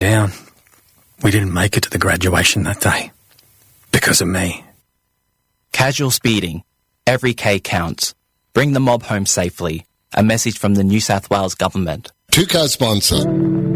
down. We didn't make it to the graduation that day. Because of me. Casual speeding. Every K counts. Bring the mob home safely. A message from the New South Wales Government. 2 Car sponsor.